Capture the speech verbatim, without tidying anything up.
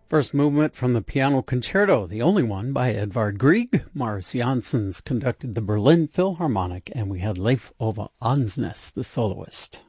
First movement from the Piano Concerto, the only one by Edvard Grieg. Mars Janssens conducted the Berlin Philharmonic, and we had Leif Ove Ansnes, the soloist.